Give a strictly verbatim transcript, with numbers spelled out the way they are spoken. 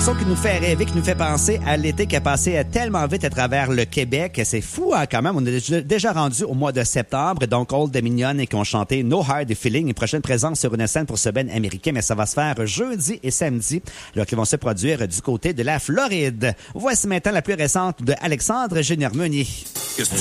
Son qui nous fait rêver, qui nous fait penser à l'été qui a passé tellement vite à travers le Québec. C'est fou hein, quand même. On est déjà rendu au mois de septembre. Donc, Old Dominion et qui ont chanté No Hard Feeling. Une prochaine présence sur une scène pour ce band américain, mais ça va se faire jeudi et samedi, alors qu'ils vont se produire du côté de la Floride. Voici maintenant la plus récente de Alexandre Junior Meunier.